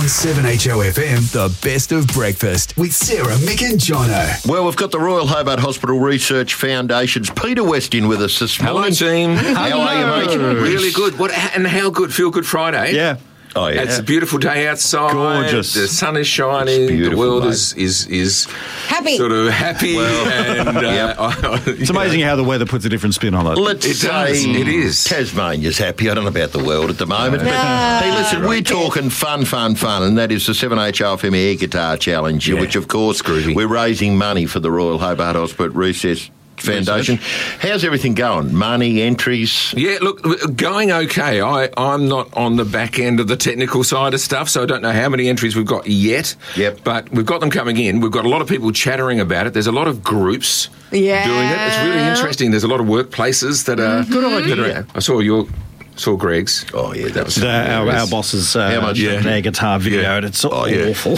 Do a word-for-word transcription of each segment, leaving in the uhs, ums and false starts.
seven H O F M, the best of breakfast with Sarah, Mick and Jono. Well, we've got the Royal Hobart Hospital Research Foundation's Peter West in with us this morning. Hello, team. How Hello. are you, mate? Really good. What and how good? Feel Good Friday. Yeah. Oh, yeah. It's a beautiful day outside. Gorgeous. The sun is shining. The world is, is is happy. Sort of happy. Well, and, uh, yep. It's amazing how the weather puts a different spin on it. Let's It say does. It is. Tasmania's happy. I don't know about the world at the moment. But, No. hey, listen, we're talking fun, fun, fun, and that is the seven H O F M Air Guitar Challenge, Yeah. which, of course, Groovy. we're raising money for the Royal Hobart Hospital Research Foundation. How's everything going? Money, entries? Yeah, look, going okay. I, I'm not on the back end of the technical side of stuff, so I don't know how many entries we've got yet. Yep. But we've got them coming in. We've got a lot of people chattering about it. There's a lot of groups Yeah. doing it. It's really interesting. There's a lot of workplaces that are... Good idea. I saw your... saw Greg's. Oh, yeah, that was... The, our, our boss's uh, How much? yeah. air guitar video, Yeah. and it's Oh, yeah. awful.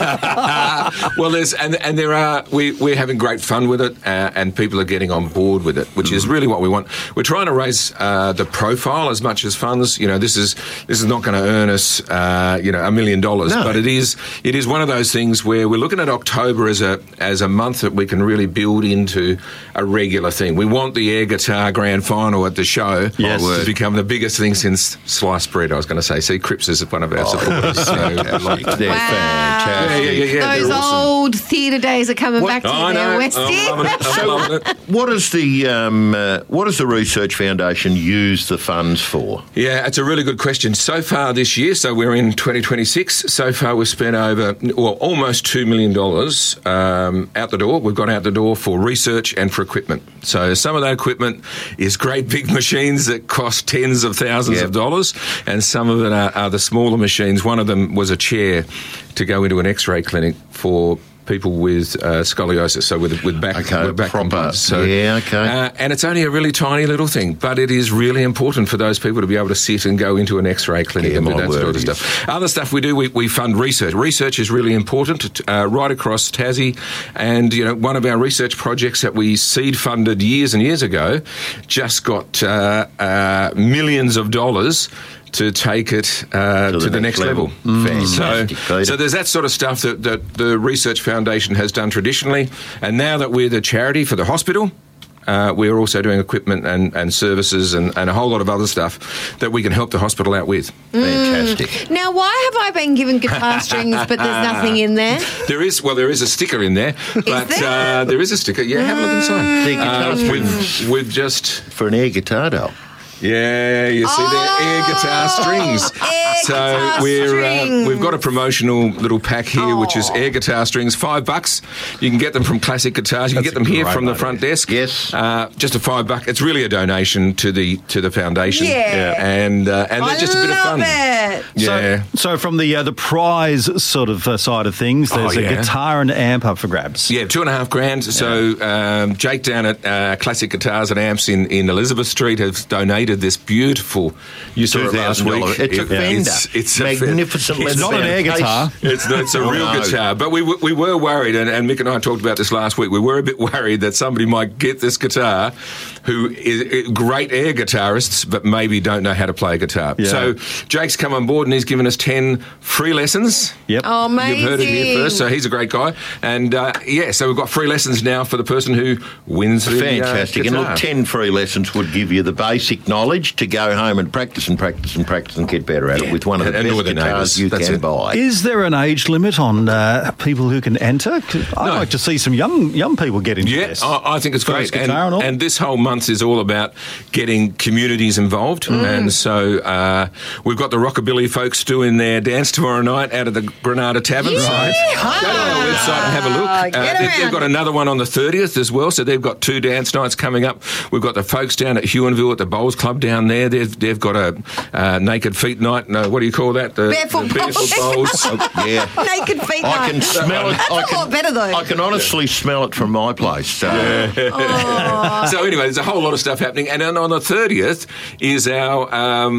Well, there's and and there are we we're having great fun with it, uh, and people are getting on board with it, which is really what we want. We're trying to raise uh, the profile as much as funds. You know, this is this is not going to earn us, uh, you know, a million dollars, No. but it is it is one of those things where we're looking at October as a as a month that we can really build into a regular thing. We want the air guitar grand final at the show Yes. to become the biggest thing since sliced bread. I was going to say. See, Cripps is one of our supporters. So, Fantastic. They're Wow. fantastic. yeah, yeah, yeah. Those they're awesome. old theatre days are coming What- back to I you know. there, Westy. I'm loving it. I'm loving it. What does the um, uh, what does the Research Foundation use the funds for? Yeah, it's a really good question. So far this year, so we're in twenty twenty-six, so far we've spent over, well, almost two million dollars um, out the door. We've gone out the door for research and for equipment. So some of that equipment is great big machines that cost tens of thousands Yep. of dollars, and some of it are, are the smaller machines. One of them was a chair to go into an X-ray clinic for people with uh, scoliosis, so with with back, Okay, with back proper. complaints. So, Yeah, okay. Uh, and it's only a really tiny little thing, but it is really important for those people to be able to sit and go into an X-ray clinic Yeah, and do my that word, sort of it is. stuff. Other stuff we do, we, we fund research. Research is really important uh, right across Tassie, and you know, one of our research projects that we seed funded years and years ago just got uh, uh, millions of dollars to take it uh, to, the, next, level. Fantastic, So, Peter. so there's that sort of stuff that, that the Research Foundation has done traditionally, and now that we're the charity for the hospital, uh, we're also doing equipment and, and services and, and a whole lot of other stuff that we can help the hospital out with. Fantastic. Now, why have I been given guitar strings, but there's nothing in there? There is, well, there is a sticker in there, but there? Uh, there is a sticker. Yeah, have a look inside. The guitar Uh, strings we've, we've just... for an air guitar doll. Yeah, you see the air guitar strings. Air so guitar we're uh, strings. we've got a promotional little pack here, which is air guitar strings, five bucks. You can get them from Classic Guitars. You can That's get them a here great from the idea. front desk. Yes. uh, just a five buck. It's really a donation to the to the foundation. Yeah. and uh, and they're I just a bit of love fun. it. Yeah. So, so from the uh, the prize sort of uh, side of things, there's Oh, a yeah. guitar and amp up for grabs. Yeah, two and a half grand. So um, Jake down at uh, Classic Guitars and Amps in, in Elizabeth Street has donated this beautiful. You saw it last week. It's a It- Fender. It's, it's a Fender. Magnificent It's leather not an bound air case. guitar. It's, it's a real No. guitar, but we w- we were worried, and, and Mick and I talked about this last week. We were a bit worried that somebody might get this guitar, who is, is great air guitarists, but maybe don't know how to play guitar. Yeah. So Jake's come on board and he's given us ten free lessons. Yep. Oh, amazing. You've heard it here first, so he's a great guy, and uh, yeah, so we've got free lessons now for the person who wins the Fantastic. Uh, and guitar. look, ten free lessons would give you the basic knowledge to go home and practice and practice and practice and get better at it Yeah. with one of the And- and best with the guitars neighbours. you That's can it. buy. Is there an age limit on uh, people who can enter? 'Cause I'd No. like to see some young young people get into Yeah, this. I, I think it's First great. guitar and all. and this whole month is all about getting communities involved. And so uh, we've got the Rockabilly folks doing their dance tomorrow night out of the Granada Tavern. Yeah. So go to our website and have a look. Ah, get they, they've around. got another one on the thirtieth as well, so they've got two dance nights coming up. We've got the folks down at Huonville at the Bowls Club down there. They've, they've got a uh, naked feet night. No, what do you call that? The, Barefoot the barefoot bowls. bowls. Yeah. Naked feet I night. can smell it. That's I a can, lot better, though. I can honestly smell it from my place. So. So anyway, there's a whole lot of stuff happening, and then on the thirtieth is our um,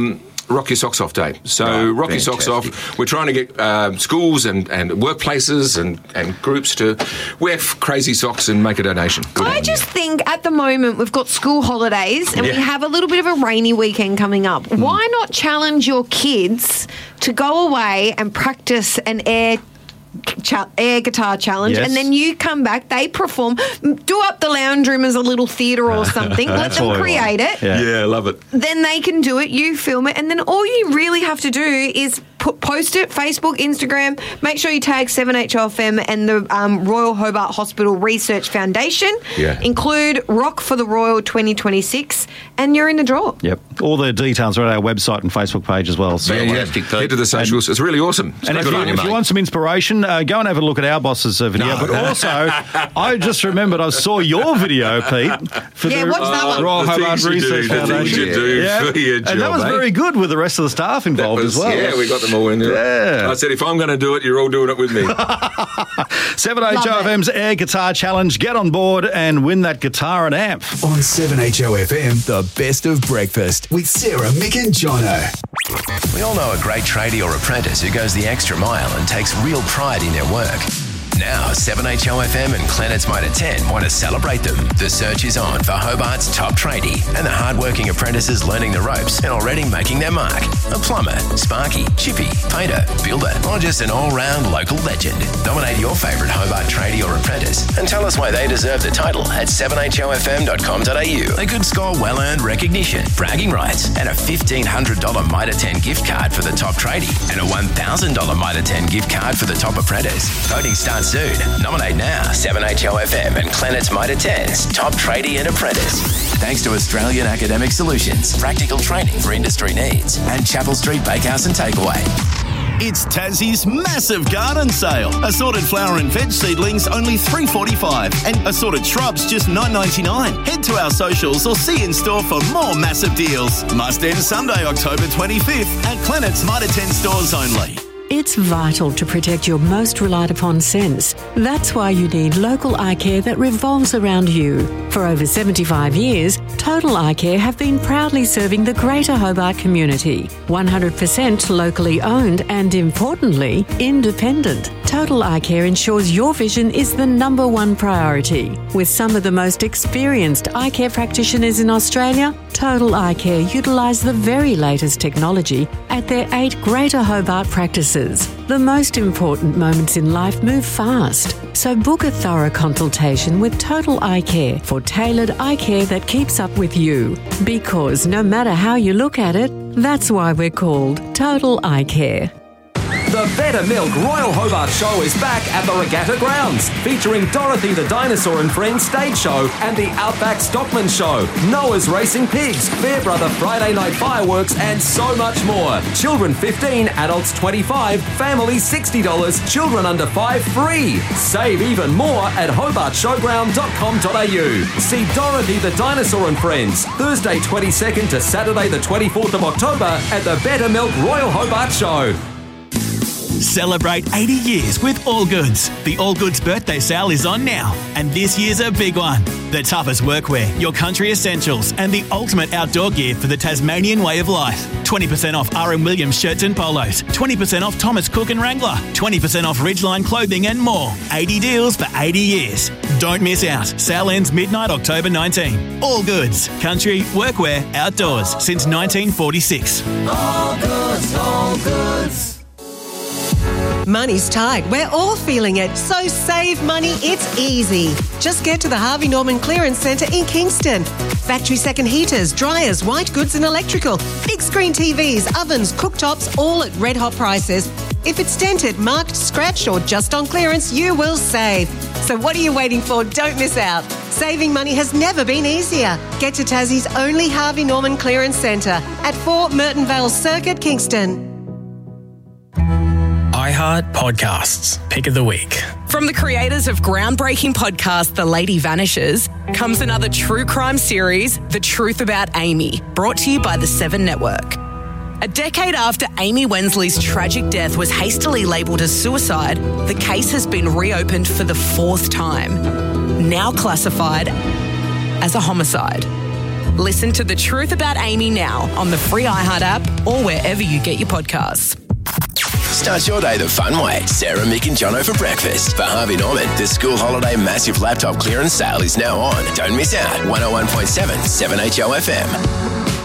Rock Your Socks Off Day. So Right, Rock Your Socks fantastic. Off. We're trying to get um, schools and, and workplaces and, and groups to wear f- crazy socks and make a donation. Good I on just you. think at the moment we've got school holidays and we Yeah. have a little bit of a rainy weekend coming up. Why not challenge your kids to go away and practice an air Cha- air guitar challenge, Yes. and then you come back, they perform, do up the lounge room as a little theatre or something, let That's all them we create want. it, Yeah. Yeah, I love it. then they can do it, you film it, and then all you really have to do is put, post it, Facebook, Instagram, make sure you tag seven H O F M and the um, Royal Hobart Hospital Research Foundation, Yeah. include Rock for the Royal twenty twenty-six, and you're in the draw. Yep. All the details are at our website and Facebook page as well. So, Yeah, yeah. Fantastic, Pete. Head to the socials. It's really awesome. It's and if, good you, on you, if you mate. want some inspiration, uh, go and have a look at our boss's uh, video. But also, I just remembered I saw your video, Pete, for Yeah, the watch that one. Royal The Hobart things you Research do, the things Foundation. you do for your and that job, was eh? very good with the rest of the staff involved Was- as well. Yeah, we got them all in there. Yeah. I said, if I'm going to do it, you're all doing it with me. seven H O F M's Air Guitar Challenge. Get on board and win that guitar and amp. On seven H O F M, the best of breakfast with Sarah, Mick and Jono. We all know a great tradie or apprentice who goes the extra mile and takes real pride in their work. Now, seven H O F M and Planet's Motor ten want to celebrate them. The search is on for Hobart's top tradie and the hard-working apprentices learning the ropes and already making their mark. A plumber, sparky, chippy, painter, builder, or just an all-round local legend. Nominate your favourite Hobart tradie or apprentice and tell us why they deserve the title at seven H O F M dot com dot a u. They could score well-earned recognition, bragging rights, and a fifteen hundred dollars Mitre ten gift card for the top tradie and a one thousand dollars Mitre ten gift card for the top apprentice. Voting starts soon. Nominate now. seven H O F M and Planet's Mitre ten's top tradie and apprentice. Thanks to Australian Academic Solutions, practical training for industry needs, and Chapel Street Bakehouse and Takeaway. It's Tassie's massive garden sale. Assorted flower and veg seedlings only three dollars forty-five and assorted shrubs just nine dollars ninety-nine. Head to our socials or see in store for more massive deals. Must end Sunday, October twenty-fifth at Planet's Mitre ten stores only. It's vital to protect your most relied upon sense. That's why you need local eye care that revolves around you. For over seventy-five years, Total Eye Care have been proudly serving the Greater Hobart community. one hundred percent locally owned and, importantly, independent. Total Eye Care ensures your vision is the number one priority. With some of the most experienced eye care practitioners in Australia, Total Eye Care utilise the very latest technology at their eight Greater Hobart practices. The most important moments in life move fast, so book a thorough consultation with Total Eye Care for tailored eye care that keeps up with you. Because no matter how you look at it, that's why we're called Total Eye Care. The Better Milk Royal Hobart Show is back at the Regatta Grounds, featuring Dorothy the Dinosaur and Friends stage show and the Outback Stockman Show, Noah's Racing Pigs, Fairbrother Friday Night Fireworks, and so much more. Children fifteen, adults twenty-five, families sixty dollars, children under five free. Save even more at hobart showground dot com dot a u. See Dorothy the Dinosaur and Friends, Thursday twenty-second to Saturday the twenty-fourth of October at the Better Milk Royal Hobart Show. Celebrate eighty years with All Goods. The All Goods birthday sale is on now, and this year's a big one. The toughest workwear, your country essentials, and the ultimate outdoor gear for the Tasmanian way of life. twenty percent off R M Williams shirts and polos, twenty percent off Thomas Cook and Wrangler, twenty percent off Ridgeline clothing and more. eighty deals for eighty years. Don't miss out. Sale ends midnight October nineteenth. All Goods. Country, workwear, outdoors since nineteen forty-six. All Goods, All Goods. Money's tight. We're all feeling it. So save money. It's easy. Just get to the Harvey Norman Clearance Centre in Kingston. Factory second heaters, dryers, white goods and electrical. Big screen T Vs, ovens, cooktops, all at red hot prices. If it's dented, marked, scratched or just on clearance, you will save. So what are you waiting for? Don't miss out. Saving money has never been easier. Get to Tassie's only Harvey Norman Clearance Centre at four Merton Vale Circuit, Kingston. iHeart Podcasts, Pick of the Week. From the creators of groundbreaking podcast The Lady Vanishes comes another true crime series, The Truth About Amy, brought to you by the Seven Network. A decade after Amy Wensley's tragic death was hastily labelled as suicide, the case has been reopened for the fourth time, now classified as a homicide. Listen to The Truth About Amy now on the free iHeart app or wherever you get your podcasts. Start your day the fun way. Sarah, Mick and Jono for breakfast. For Harvey Norman, the school holiday massive laptop clearance sale is now on. Don't miss out. one oh one point seven, seven H O F M.